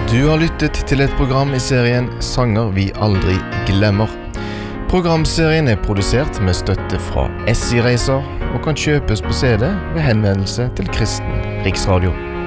Du har lyttet til et program i serien Sanger vi aldri glemmer. Programserien produsert med støtte fra SI Reiser og kan kjøpes på CD ved henvendelse til Kristen Riksradio.